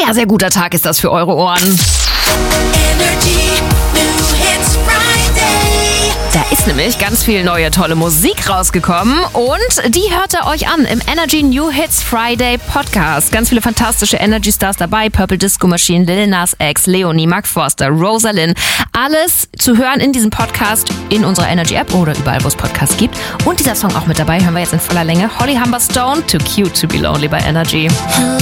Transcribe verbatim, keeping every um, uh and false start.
sehr, sehr guter Tag ist das für eure Ohren. Energy New Hits Friday. Da ist nämlich ganz viel neue, tolle Musik rausgekommen und die hört ihr euch an im Energy New Hits Friday Podcast. Ganz viele fantastische Energy Stars dabei. Purple Disco Machine, Lil Nas X, Leonie, Mark Forster, Rosalind. Alles zu hören in diesem Podcast in unserer Energy App oder überall, wo es Podcasts gibt. Und dieser Song auch mit dabei, hören wir jetzt in voller Länge. Holly Humberstone, Too Cute to Be Lonely bei Energy. Hello,